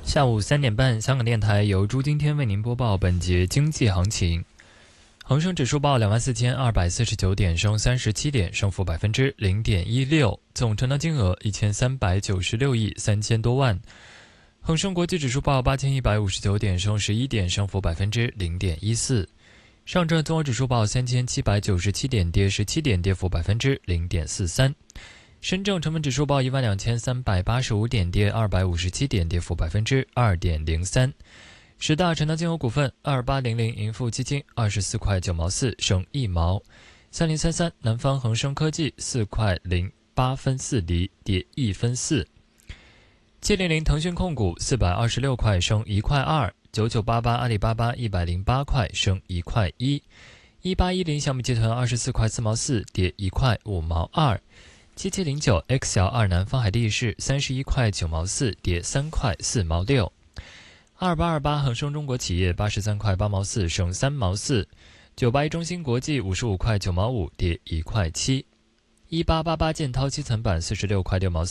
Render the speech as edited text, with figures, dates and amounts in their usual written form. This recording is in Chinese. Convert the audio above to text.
下午3点半，香港电台由朱今天为您播报本节经济行情。恒生指数报24,249点，升37点，升幅0.16%，总成交金额1396亿3000多万。恒生国际指数报8159点，升11点，升幅0.14%。上证综合指数报3797点，跌17点，跌幅0.43%。深证成分指数报12385点，跌257点，跌幅2.03%。十大成交金额股份：2800盈富基金24块9毛4，升1毛；3033南方恒生科技4块08分4厘，跌1分4；700腾讯控股426块，升1块2；9988阿里巴巴108块，升1块1；1810小米集团24块4毛4，跌1块5毛2；7709 XL2南方海地市31块9毛4，跌3块4毛6；2828恒生中国企业83块8毛4，升3毛4；981中芯国际55块9毛5，跌1块7；1888建滔基层板46块6毛4。